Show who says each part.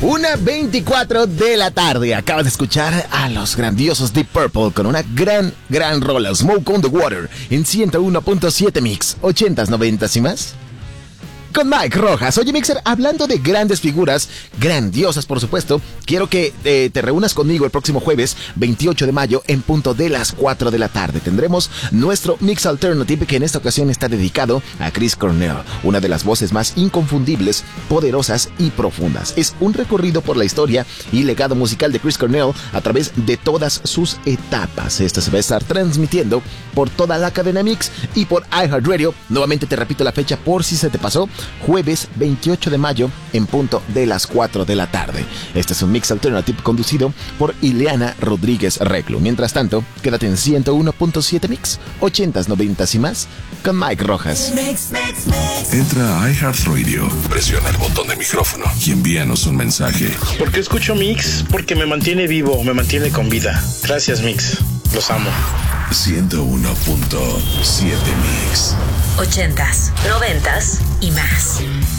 Speaker 1: 1:24 de la tarde. Acabas de escuchar a los grandiosos Deep Purple con una gran rola, Smoke on the Water, en 101.7 Mix, 80s, 90s y más. Con Mike Rojas. Oye, Mixer, hablando de grandes figuras, grandiosas por supuesto, quiero que te reúnas conmigo el próximo jueves 28 de mayo en punto de las 4 de la tarde. Tendremos nuestro Mix Alternative, que en esta ocasión está dedicado a Chris Cornell, una de las voces más inconfundibles, poderosas y profundas. Es un recorrido por la historia y legado musical de Chris Cornell a través de todas sus etapas. Esta se va a estar transmitiendo por toda la cadena Mix y por iHeartRadio. Nuevamente te repito la fecha por si se te pasó: jueves 28 de mayo en punto de las 4 de la tarde. Este es un Mix Alternative conducido por Ileana Rodríguez Reclu. Mientras tanto, quédate en 101.7 Mix, 80s, 90s y más, con Mike Rojas.
Speaker 2: Entra a iHeartRadio, presiona el botón de micrófono y envíanos un mensaje.
Speaker 3: ¿Por qué escucho Mix? Porque me mantiene vivo, me mantiene con vida. Gracias, Mix. Los amo.
Speaker 2: 101.7 Mix.
Speaker 4: 80s, 90s y más.